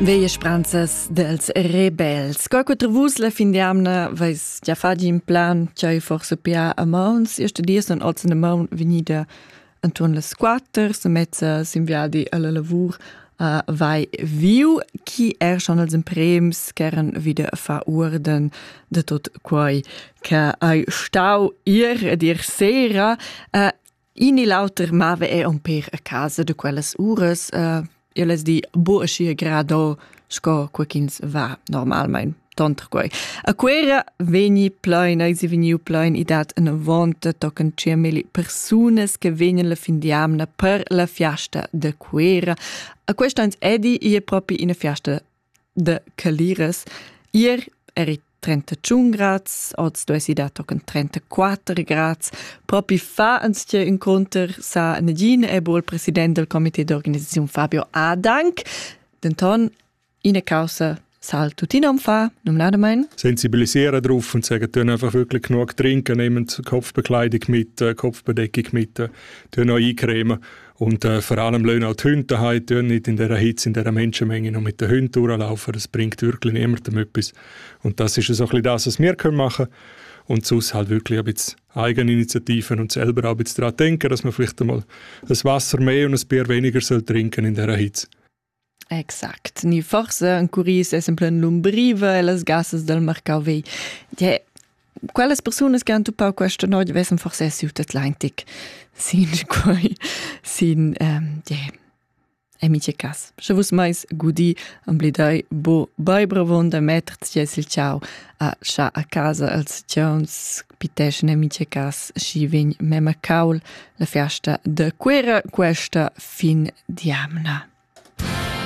Veie speranzas dels rebels. Qualche trevus la fin diamna veis già fagi in plan c'hai forse pia a mons. Erste dies son oz in maun venida antuan las 4, se mezza s'inviadi alla lavur vai viu, chi schon als imprems keren wieder fa orden de tot quai che ai stau dir sera ini lauter mave un per a casa de quelles ures io les di bo a grado sco quakins va normal mein tonter quai. A quera veni plein, si veniu plein i dat una vonta tocan ciameli personas che venien la fin diamna per la fiasta de quera. A questans edi ie propi in a fiasta de Caliras. Ier eri 31 grads, oz du esi dat tocan 34 grads. Propi fa ans tia inconter sa Nadine ebo il president del comité d'organisazione Fabio Adanc. Denton in a causa sal tutinam fa, num nada mein? Sensibilisieren drauf und sagen, tun einfach wirklich genug trinken, nehmen Kopfbekleidung mit, Kopfbedeckung mit, tun auch eincremen und vor allem lassen auch die Hunde daheim, tun nicht in dieser Hitze, in dieser Menschenmenge noch mit den Hunden durchlaufen, das bringt wirklich niemandem etwas. Und das ist so ein bisschen das, was wir machen können. Und sonst halt wirklich ein bisschen Eigeninitiativen und selber auch ein bisschen daran denken, dass man vielleicht einmal ein Wasser mehr und ein Bier weniger soll trinken in dieser Hitze. Exact. Ni forse en curis es en plan lumbriva e las gassas del mercau vei. Quelles personas che han tu pau questa notte vesen forse es ut Atlantic sin quai sin amici cas. Je vus mais gudi am blidai bo bai bravonda metterts sil ciao a scha a casa als Jones piteschen amici cas schi vegn mema caul la fiesta de quera questa fin diamna.